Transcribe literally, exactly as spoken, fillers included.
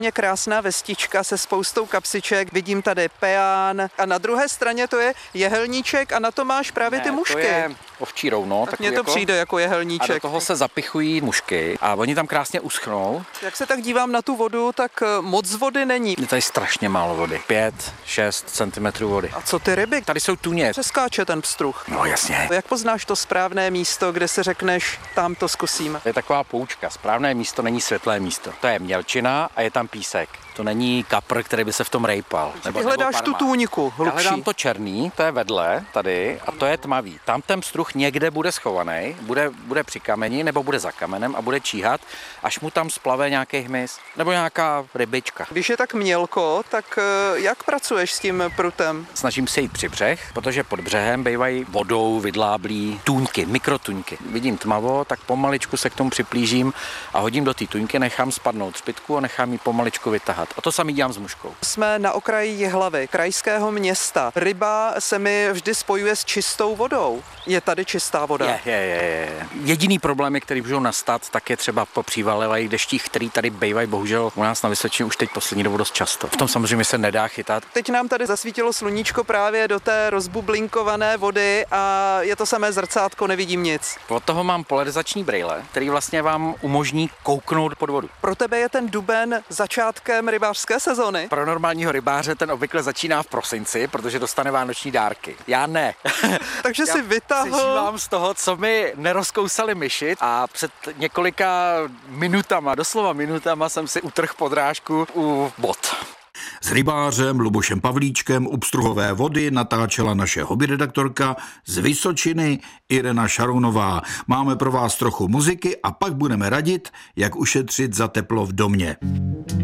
Je krásná vestička se spoustou kapsiček, vidím tady peán a na druhé straně to je jehelníček a na to máš právě ne, ty mušky. To je ovčí rouno. Tak mně to jako, přijde jako jehelníček. A do toho se zapichují mušky a oni tam krásně uschnou. Jak se tak dívám na tu vodu, tak moc vody není. Je tady strašně málo vody. pět šest centimetrů vody. A co ty ryby? Tady jsou tuně. Přeskáče ten pstruh. No jasně. Jak poznáš to správné místo, kde si řekneš, tam to zkusím? To je taková poučka. Správné místo není světlé místo. To je mělčina a je tam písek. To není kapr, který by se v tom rejpal. Nebo, ty hledáš nebo tu tůňku hlubší. Já hledám to černý, to je vedle tady a to je tmavý. Tam ten pstruh někde bude schovaný, bude, bude při kameni nebo bude za kamenem a bude číhat, až mu tam splave nějaký hmyz nebo nějaká rybička. Když je tak mělko, tak jak pracuješ s tím prutem? Snažím se jít při břeh, protože pod břehem bývají vodou vydláblí tůňky, mikrotuňky. Vidím tmavo, tak pomaličku se k tomu připlížím a hodím do té tuňky, nechám spadnout špitku a nechám ji pomaličku vytahat. A to samý dělám s muškou. Jsme na okraji Jihlavy, krajského města. Ryba se mi vždy spojuje s čistou vodou. Je tady čistá voda? Je, je, je. je. Jediný problémy, který můžou nastat, tak je třeba po přívalivých deštích, který tady bývají bohužel u nás na Vysočině už teď poslední dobu dost často. V tom samozřejmě se nedá chytat. Teď nám tady zasvítilo sluníčko právě do té rozbublinkované vody a je to samé zrcátko, nevidím nic. Od toho mám polarizační brejle, který vlastně vám umožní kouknout pod vodu. Pro tebe je ten duben začátkem rybářské sezony? Pro normálního rybáře ten obvykle začíná v prosinci, protože dostane vánoční dárky. Já ne. Takže si vytáhl. Přežívám z toho, co mi nerozkousali myši a před několika minutama, doslova minutama jsem si utrhl podrážku u bot. S rybářem Lubošem Pavlíčkem u pstruhové vody natáčela naše hobbyredaktorka z Vysočiny Irena Šarounová. Máme pro vás trochu muziky a pak budeme radit, jak ušetřit za teplo v domě.